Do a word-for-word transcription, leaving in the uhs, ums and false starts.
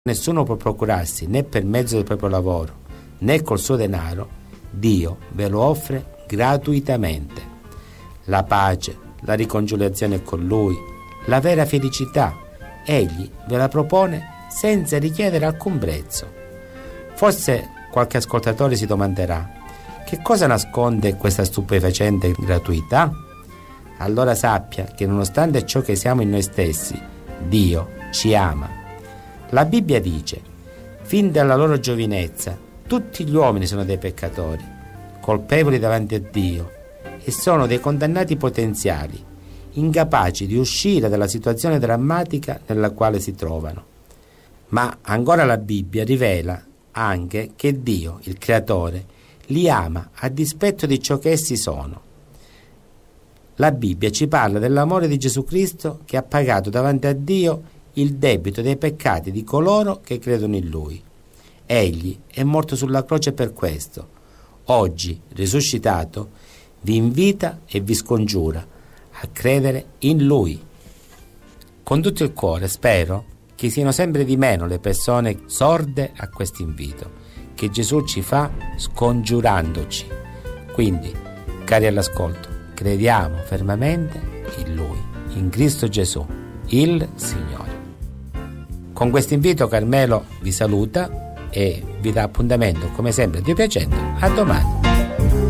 Nessuno può procurarsi, né per mezzo del proprio lavoro, né col suo denaro. Dio ve lo offre gratuitamente. La pace, la riconciliazione con Lui, la vera felicità, Egli ve la propone senza richiedere alcun prezzo. Forse qualche ascoltatore si domanderà: che cosa nasconde questa stupefacente gratuità? Allora sappia che nonostante ciò che siamo in noi stessi, Dio ci ama. La Bibbia dice: fin dalla loro giovinezza tutti gli uomini sono dei peccatori, colpevoli davanti a Dio, e sono dei condannati potenziali, incapaci di uscire dalla situazione drammatica nella quale si trovano. Ma ancora la Bibbia rivela anche che Dio, il Creatore, li ama a dispetto di ciò che essi sono. La Bibbia ci parla dell'amore di Gesù Cristo, che ha pagato davanti a Dio il debito dei peccati di coloro che credono in Lui. Egli è morto sulla croce per questo. Oggi, risuscitato, vi invita e vi scongiura a credere in Lui. Con tutto il cuore spero che siano sempre di meno le persone sorde a questo invito che Gesù ci fa scongiurandoci. Quindi, cari all'ascolto, crediamo fermamente in Lui, in Cristo Gesù, il Signore. Con questo invito Carmelo vi saluta e vi dà appuntamento, come sempre, Dio piacendo, a domani.